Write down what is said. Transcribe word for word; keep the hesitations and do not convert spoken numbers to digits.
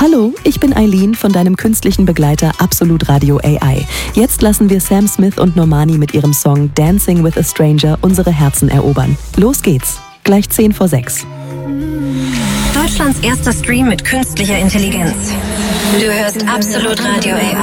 Hallo, ich bin Eileen von deinem künstlichen Begleiter Absolut Radio A I. Jetzt lassen wir Sam Smith und Normani mit ihrem Song Dancing with a Stranger unsere Herzen erobern. Los geht's. Gleich zehn vor sechs. Deutschlands erster Stream mit künstlicher Intelligenz. Du hörst Absolut Radio A I.